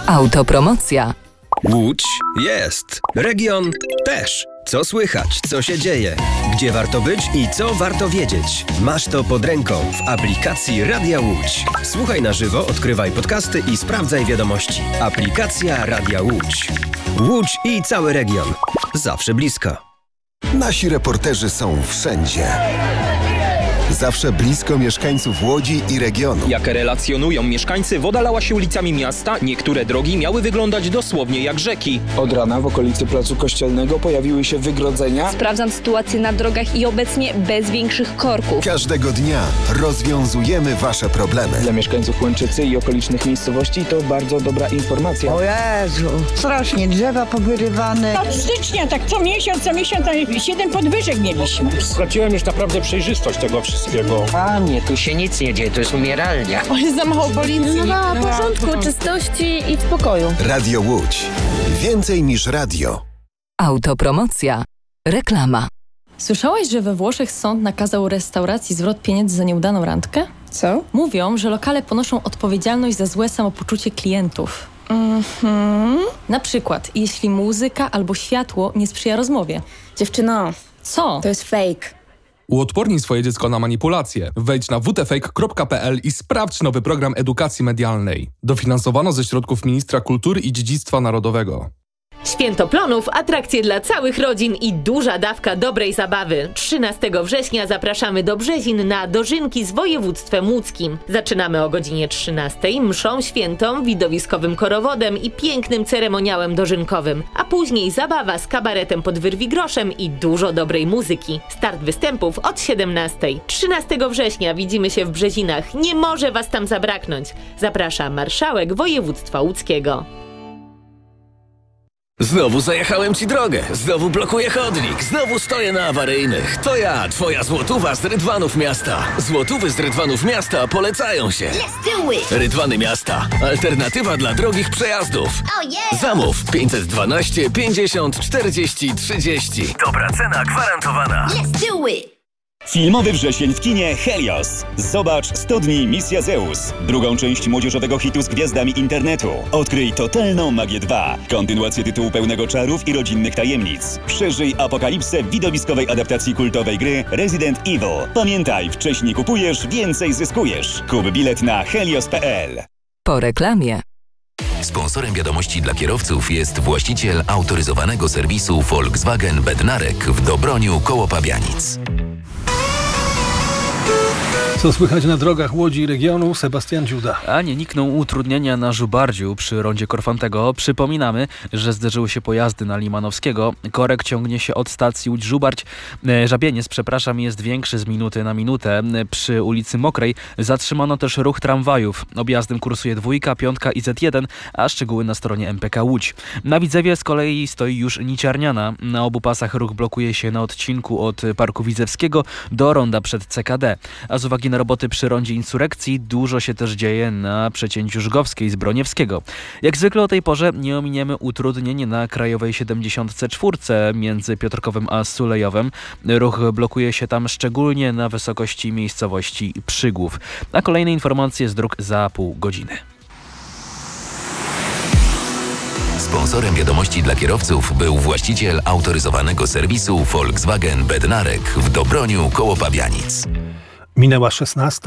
Autopromocja. Łódź jest. Region też. Co słychać, co się dzieje, gdzie warto być i co warto wiedzieć. Masz to pod ręką w aplikacji Radia Łódź. Słuchaj na żywo, odkrywaj podcasty i sprawdzaj wiadomości. Aplikacja Radia Łódź. Łódź i cały region. Zawsze blisko. Nasi reporterzy są wszędzie. Zawsze blisko mieszkańców Łodzi i regionu. Jak relacjonują mieszkańcy, woda lała się ulicami miasta, niektóre drogi miały wyglądać dosłownie jak rzeki. Od rana w okolicy Placu Kościelnego pojawiły się wygrodzenia. Sprawdzam sytuację na drogach i obecnie bez większych korków. Każdego dnia rozwiązujemy Wasze problemy. Dla mieszkańców Łęczycy i okolicznych miejscowości to bardzo dobra informacja. O Jezu, strasznie drzewa powyrywane. Od stycznia, tak co miesiąc 7 podwyżek mieliśmy. Straciłem już naprawdę przejrzystość tego wszystkiego. Panie, tu się nic nie dzieje, to jest umieralnia. O, jest za mało policji. No ma porządku, czystości i spokoju. Radio Łódź. Więcej niż radio. Autopromocja. Reklama. Słyszałaś, że we Włoszech sąd nakazał restauracji zwrot pieniędzy za nieudaną randkę? Co? Mówią, że lokale ponoszą odpowiedzialność za złe samopoczucie klientów. Na przykład, jeśli muzyka albo światło nie sprzyja rozmowie. Dziewczyno, Co? to jest fake. Uodpornij swoje dziecko na manipulacje. Wejdź na wtfake.pl i sprawdź nowy program edukacji medialnej. Dofinansowano ze środków Ministra Kultury i Dziedzictwa Narodowego. Święto Plonów, atrakcje dla całych rodzin i duża dawka dobrej zabawy. 13 września zapraszamy do Brzezin na dożynki z województwem łódzkim. Zaczynamy o godzinie 13, mszą świętą, widowiskowym korowodem i pięknym ceremoniałem dożynkowym. A później zabawa z kabaretem pod wyrwigroszem i dużo dobrej muzyki. Start występów od 17. 13 września widzimy się w Brzezinach. Nie może Was tam zabraknąć. Zaprasza marszałek województwa łódzkiego. Znowu zajechałem ci drogę, znowu blokuję chodnik, znowu stoję na awaryjnych. To ja, twoja złotówa z Rydwanów Miasta. Złotówy z Rydwanów Miasta polecają się. Rydwany Miasta. Alternatywa dla drogich przejazdów. Zamów 512 50 40 30. Dobra cena gwarantowana. Filmowy wrzesień w kinie Helios. Zobacz 100 dni Misja Zeus. Drugą część młodzieżowego hitu z gwiazdami internetu. Odkryj totalną magię 2. Kontynuację tytułu pełnego czarów i rodzinnych tajemnic. Przeżyj apokalipsę w widowiskowej adaptacji kultowej gry Resident Evil. Pamiętaj, wcześniej kupujesz, więcej zyskujesz. Kup bilet na helios.pl. Po reklamie. Sponsorem wiadomości dla kierowców jest właściciel autoryzowanego serwisu Volkswagen Bednarek w Dobroniu koło Pabianic. Co słychać na drogach Łodzi i regionu? Sebastian Dziuda. A nie nikną utrudnienia na Żubardziu przy rondzie Korfantego. Przypominamy, że zderzyły się pojazdy na Limanowskiego. Korek ciągnie się od stacji Łódź-Żubarć. Żabieniec, jest większy z minuty na minutę. Przy ulicy Mokrej zatrzymano też ruch tramwajów. Objazdem kursuje 2, 5 i Z1, a szczegóły na stronie MPK Łódź. Na Widzewie z kolei stoi już Niciarniana. Na obu pasach ruch blokuje się na odcinku od Parku Widzewskiego do ronda przed CKD. A z uwagi na roboty przy rondzie Insurekcji dużo się też dzieje na przecięciu Żgowskiej z Broniewskiego. Jak zwykle o tej porze nie ominiemy utrudnień na Krajowej 74 między Piotrkowem a Sulejowem. Ruch blokuje się tam szczególnie na wysokości miejscowości Przygłów. A kolejne informacje z dróg za pół godziny. Sponsorem wiadomości dla kierowców był właściciel autoryzowanego serwisu Volkswagen Bednarek w Dobroniu koło Pabianic. Minęła 16.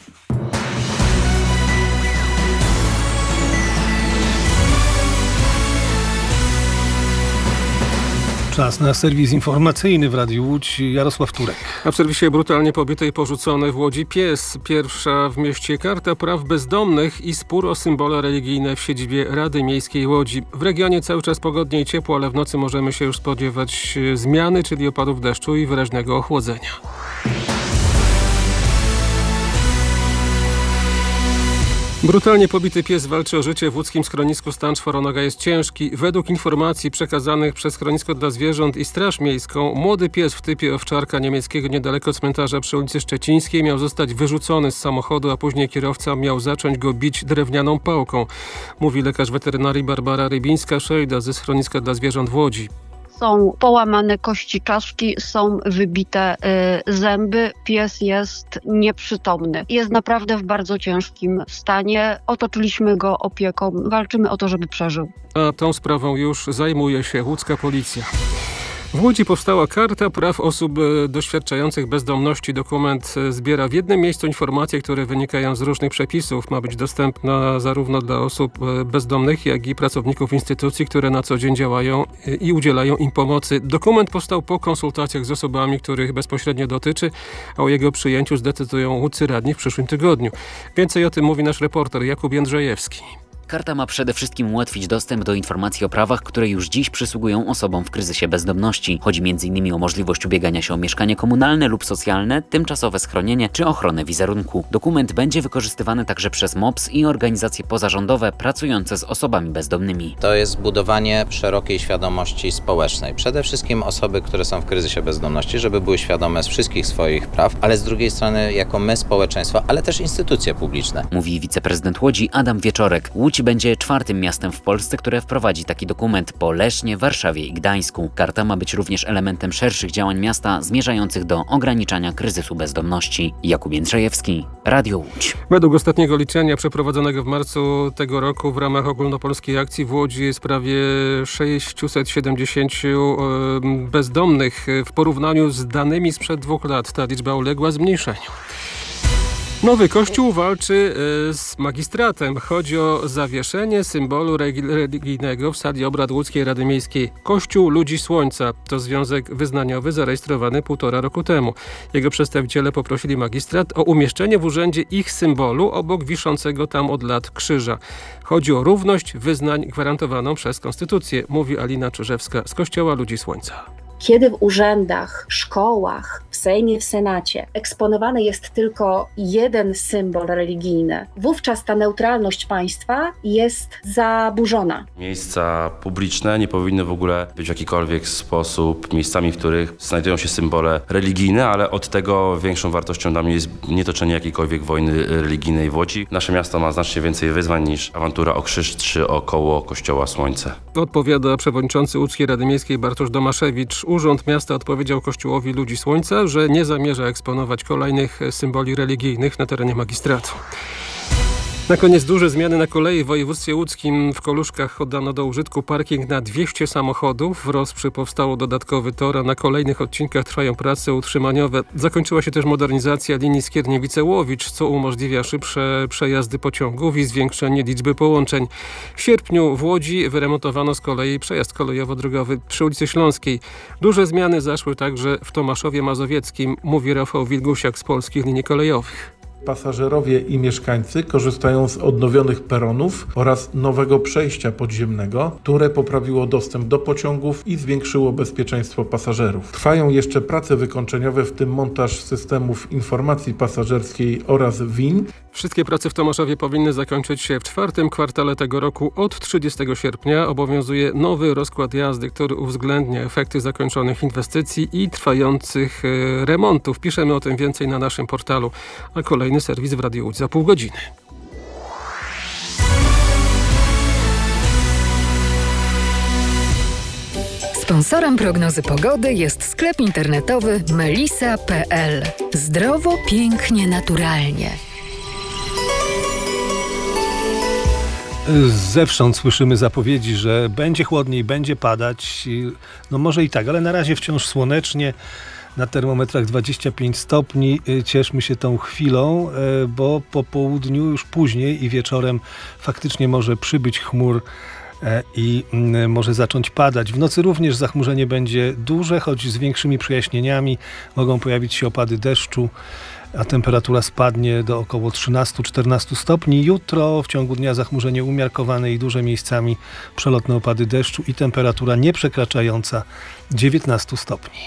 Czas na serwis informacyjny w Radiu Łódź. Jarosław Turek. A w serwisie brutalnie pobity i porzucony w Łodzi pies. Pierwsza w mieście karta praw bezdomnych i spór o symbole religijne w siedzibie Rady Miejskiej Łodzi. W regionie cały czas pogodnie i ciepło, ale w nocy możemy się już spodziewać zmiany, czyli opadów deszczu i wyraźnego ochłodzenia. Brutalnie pobity pies walczy o życie w łódzkim schronisku Stan Czworonoga jest ciężki. Według informacji przekazanych przez Schronisko dla Zwierząt i Straż Miejską, młody pies w typie owczarka niemieckiego niedaleko cmentarza przy ulicy Szczecińskiej miał zostać wyrzucony z samochodu, a później kierowca miał zacząć go bić drewnianą pałką. Mówi lekarz weterynarii Barbara Rybińska-Szejda ze Schroniska dla Zwierząt w Łodzi. Są połamane kości czaszki, są wybite zęby. Pies jest nieprzytomny. Jest naprawdę w bardzo ciężkim stanie. Otoczyliśmy go opieką. Walczymy o to, żeby przeżył. A tą sprawą już zajmuje się łódzka policja. W Łodzi powstała Karta Praw Osób Doświadczających Bezdomności. Dokument zbiera w jednym miejscu informacje, które wynikają z różnych przepisów. Ma być dostępna zarówno dla osób bezdomnych, jak i pracowników instytucji, które na co dzień działają i udzielają im pomocy. Dokument powstał po konsultacjach z osobami, których bezpośrednio dotyczy, a o jego przyjęciu zdecydują łódzcy radni w przyszłym tygodniu. Więcej o tym mówi nasz reporter Jakub Jędrzejewski. Karta ma przede wszystkim ułatwić dostęp do informacji o prawach, które już dziś przysługują osobom w kryzysie bezdomności. Chodzi m.in. o możliwość ubiegania się o mieszkanie komunalne lub socjalne, tymczasowe schronienie czy ochronę wizerunku. Dokument będzie wykorzystywany także przez MOPS i organizacje pozarządowe pracujące z osobami bezdomnymi. To jest budowanie szerokiej świadomości społecznej. Przede wszystkim osoby, które są w kryzysie bezdomności, żeby były świadome z wszystkich swoich praw, ale z drugiej strony jako my, społeczeństwo, ale też instytucje publiczne. Mówi wiceprezydent Łodzi Adam Wieczorek. Łódź będzie 4. miastem w Polsce, które wprowadzi taki dokument po Lesznie, Warszawie i Gdańsku. Karta ma być również elementem szerszych działań miasta zmierzających do ograniczania kryzysu bezdomności. Jakub Jędrzejewski, Radio Łódź. Według ostatniego liczenia przeprowadzonego w marcu tego roku w ramach ogólnopolskiej akcji w Łodzi jest prawie 670 bezdomnych. W porównaniu z danymi sprzed 2 lat ta liczba uległa zmniejszeniu. Nowy Kościół walczy z magistratem. Chodzi o zawieszenie symbolu religijnego w sali obrad Łódzkiej Rady Miejskiej. Kościół Ludzi Słońca to związek wyznaniowy zarejestrowany 1,5 roku temu. Jego przedstawiciele poprosili magistrat o umieszczenie w urzędzie ich symbolu obok wiszącego tam od lat krzyża. Chodzi o równość wyznań gwarantowaną przez Konstytucję, mówi Alina Czyżewska z Kościoła Ludzi Słońca. Kiedy w urzędach, szkołach, w Sejmie, w Senacie eksponowany jest tylko jeden symbol religijny, wówczas ta neutralność państwa jest zaburzona. Miejsca publiczne nie powinny w ogóle być w jakikolwiek sposób miejscami, w których znajdują się symbole religijne, ale od tego większą wartością dla mnie jest nietoczenie jakiejkolwiek wojny religijnej w Łodzi. Nasze miasto ma znacznie więcej wyzwań niż awantura o krzyż czy około Kościoła Słońce. Odpowiada przewodniczący Łódzkiej Rady Miejskiej Bartosz Domaszewicz. Urząd Miasta odpowiedział Kościołowi Ludzi Słońca, że nie zamierza eksponować kolejnych symboli religijnych na terenie magistratu. Na koniec duże zmiany na kolei w województwie łódzkim. W Koluszkach oddano do użytku parking na 200 samochodów. W Rosprzy powstało dodatkowy tor, a na kolejnych odcinkach trwają prace utrzymaniowe. Zakończyła się też modernizacja linii Skierniewice-Łowicz, co umożliwia szybsze przejazdy pociągów i zwiększenie liczby połączeń. W sierpniu w Łodzi wyremontowano z kolei przejazd kolejowo-drogowy przy ulicy Śląskiej. Duże zmiany zaszły także w Tomaszowie Mazowieckim, mówi Rafał Wilgusiak z Polskich Linii Kolejowych. Pasażerowie i mieszkańcy korzystają z odnowionych peronów oraz nowego przejścia podziemnego, które poprawiło dostęp do pociągów i zwiększyło bezpieczeństwo pasażerów. Trwają jeszcze prace wykończeniowe, w tym montaż systemów informacji pasażerskiej oraz WIN. Wszystkie prace w Tomaszowie powinny zakończyć się w 4. kwartale tego roku. Od 30 sierpnia obowiązuje nowy rozkład jazdy, który uwzględnia efekty zakończonych inwestycji i trwających remontów. Piszemy o tym więcej na naszym portalu, a kolejny serwis w Radiu Łódź za pół godziny. Sponsorem prognozy pogody jest sklep internetowy melisa.pl. Zdrowo, pięknie, naturalnie. Zewsząd słyszymy zapowiedzi, że będzie chłodniej, będzie padać. No może i tak, ale na razie wciąż słonecznie. Na termometrach 25 stopni. Cieszmy się tą chwilą, bo po południu już później i wieczorem faktycznie może przybyć chmur i może zacząć padać. W nocy również zachmurzenie będzie duże, choć z większymi przejaśnieniami. Mogą pojawić się opady deszczu, a temperatura spadnie do około 13-14 stopni. Jutro w ciągu dnia zachmurzenie umiarkowane i duże miejscami przelotne opady deszczu i temperatura nie przekraczająca 19 stopni.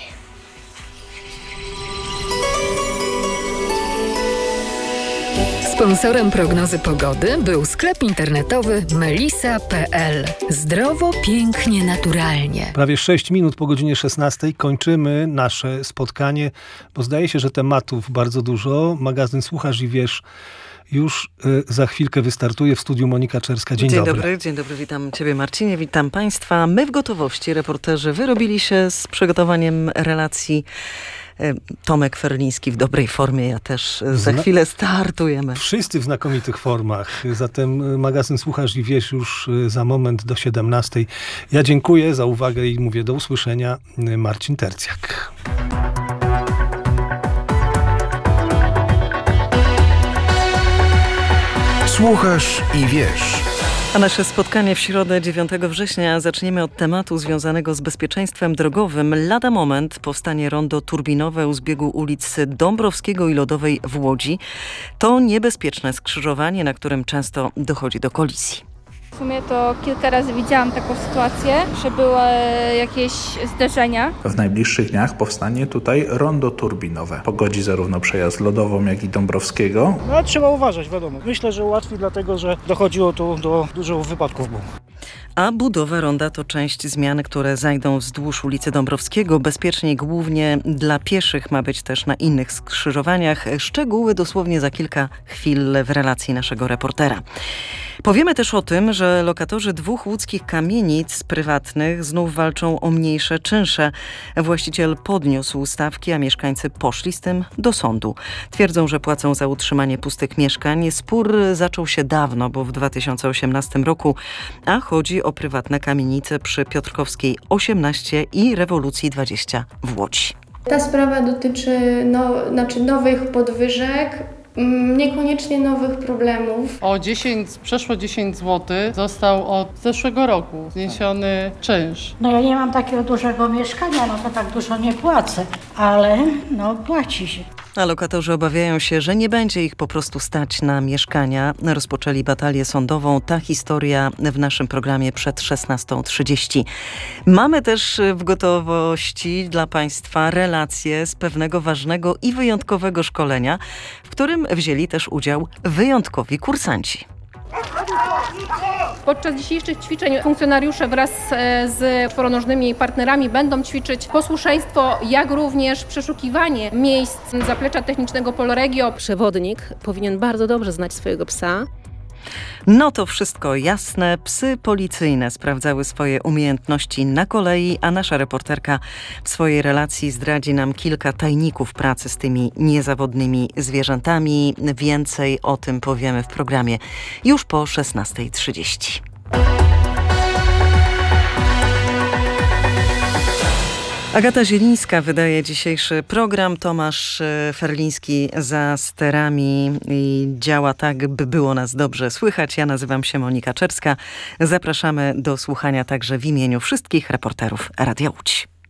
Sponsorem prognozy pogody był sklep internetowy melisa.pl. Zdrowo, pięknie, naturalnie. Prawie 6 minut po godzinie 16 kończymy nasze spotkanie, bo zdaje się, że tematów bardzo dużo. Magazyn Słuchasz i Wiesz już za chwilkę wystartuje. W studiu Monika Czerska. Dzień dobry. Dzień dobry, witam Ciebie Marcinie, witam Państwa. My w gotowości, reporterzy wyrobili się z przygotowaniem relacji. Tomek Ferliński w dobrej formie, ja też. Za chwilę startujemy. Wszyscy w znakomitych formach. Zatem magazyn Słuchasz i Wiesz już za moment do 17:00. Ja dziękuję za uwagę i mówię do usłyszenia. Marcin Tercjak. Słuchasz i Wiesz. A nasze spotkanie w środę 9 września zaczniemy od tematu związanego z bezpieczeństwem drogowym. Lada moment powstanie rondo turbinowe u zbiegu ulic Dąbrowskiego i Lodowej w Łodzi. To niebezpieczne skrzyżowanie, na którym często dochodzi do kolizji. W sumie to kilka razy widziałam taką sytuację, że były jakieś zderzenia. W najbliższych dniach powstanie tutaj rondo turbinowe. Pogodzi zarówno przejazd Lodową, jak i Dąbrowskiego. No, trzeba uważać, wiadomo. Myślę, że ułatwi, dlatego że dochodziło tu do dużo wypadków. A budowa ronda to część zmian, które zajdą wzdłuż ulicy Dąbrowskiego. Bezpieczniej głównie dla pieszych, ma być też na innych skrzyżowaniach. Szczegóły dosłownie za kilka chwil w relacji naszego reportera. Powiemy też o tym, że lokatorzy 2 łódzkich kamienic prywatnych znów walczą o mniejsze czynsze. Właściciel podniósł stawki, a mieszkańcy poszli z tym do sądu. Twierdzą, że płacą za utrzymanie pustych mieszkań. Spór zaczął się dawno, bo w 2018 roku, a chodzi o prywatne kamienice przy Piotrkowskiej 18 i Rewolucji 20 w Łodzi. Ta sprawa dotyczy nowych podwyżek, niekoniecznie nowych problemów. Przeszło 10 zł został od zeszłego roku zniesiony czynsz. Ja nie mam takiego dużego mieszkania, to tak dużo nie płacę, ale płaci się. A lokatorzy obawiają się, że nie będzie ich po prostu stać na mieszkania. Rozpoczęli batalię sądową. Ta historia w naszym programie przed 16:30. Mamy też w gotowości dla Państwa relacje z pewnego ważnego i wyjątkowego szkolenia, w którym wzięli też udział wyjątkowi kursanci. Podczas dzisiejszych ćwiczeń funkcjonariusze wraz z czworonożnymi partnerami będą ćwiczyć posłuszeństwo, jak również przeszukiwanie miejsc zaplecza technicznego Poloregio. Przewodnik powinien bardzo dobrze znać swojego psa. To wszystko jasne. Psy policyjne sprawdzały swoje umiejętności na kolei, a nasza reporterka w swojej relacji zdradzi nam kilka tajników pracy z tymi niezawodnymi zwierzętami. Więcej o tym powiemy w programie już po 16:30. Agata Zielińska wydaje dzisiejszy program. Tomasz Ferliński za sterami i działa tak, by było nas dobrze słychać. Ja nazywam się Monika Czerska. Zapraszamy do słuchania także w imieniu wszystkich reporterów Radia Łódź.